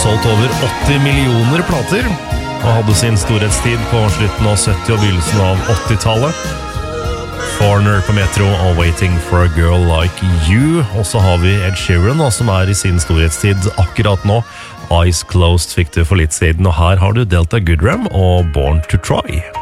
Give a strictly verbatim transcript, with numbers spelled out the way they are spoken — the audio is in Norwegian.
solgt over åtti millioner plater, og hadde sin storhetstid på slutten av sytti- og begynnelsen av åttitallet. Foreigner på Metro og Waiting for a Girl Like You. Og så har vi Ed Sheeran, som er i sin storhetstid akkurat nå. Eyes Closed fikk du for litt siden, og her har du Delta Goodrem og Born to Try.